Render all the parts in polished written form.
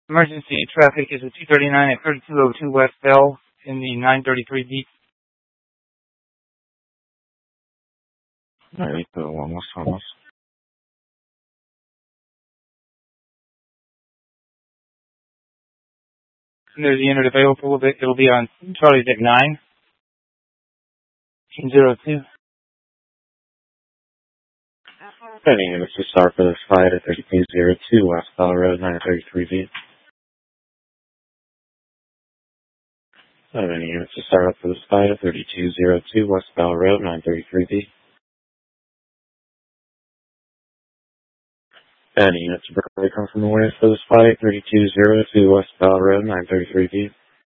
Emergency traffic is at 239 at 3202 West Bell in the 933 93201 West Thomas. And there's a unit available. It'll be on Charlie Deck 9. 202. Any units to start for this flight at 3202 West Bell Road, 933V. Any units to start up for this flight at 3202 West Bell Road, 933V. Any units to Berkeley come from the way for this flight, 3202 West Bell Road, 933V.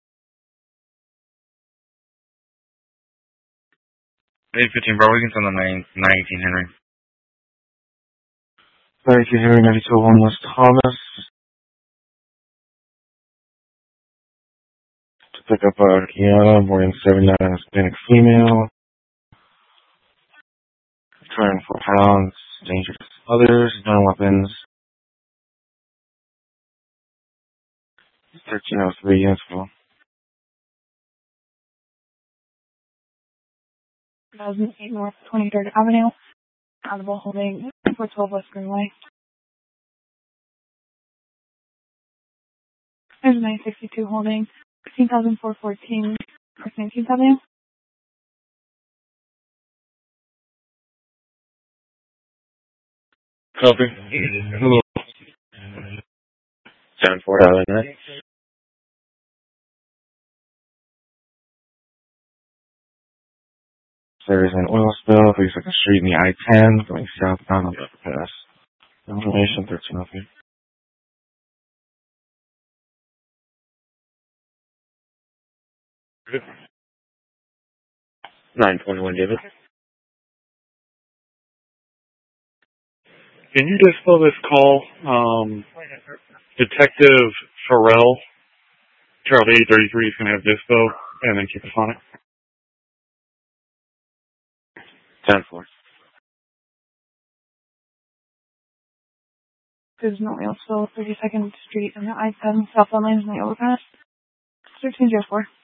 815 Burlington on the 918 Henry. 918 Henry, 9201 West Thomas. To pick up Kiana, Morgan 79, Hispanic female. 204 pounds, dangerous to others, no weapons. 1303 useful. 2008 North 23rd Avenue. Audible holding 412 West Greenway. There's 962 holding 15,414 North 19th Avenue. Copy. Hello. 74,9. There's an oil spill, looks like a street in the I-10, going southbound on the overpass. Information 1303. 921 David. Can you dispel this call? Detective Farrell, Charlie 833 is going to have dispo, and then keep us on it. 10-4. There's no real spill, 32nd Street and the I-10 southbound lanes in the overpass. 1304.